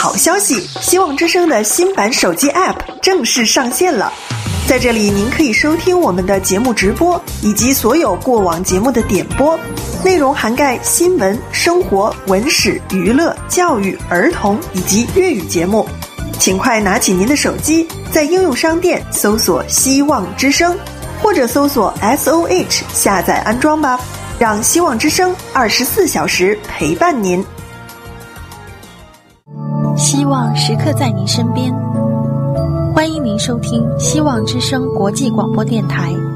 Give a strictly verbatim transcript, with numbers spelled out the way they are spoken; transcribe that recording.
好消息，希望之声的新版手机 App 正式上线了。在这里您可以收听我们的节目直播以及所有过往节目的点播，内容涵盖新闻、生活、文史、娱乐、教育、儿童以及粤语节目。请快拿起您的手机，在应用商店搜索希望之声，或者搜索 S O H 下载安装吧，让希望之声二十四小时陪伴您。 希望时刻在您身边，欢迎您收听希望之声国际广播电台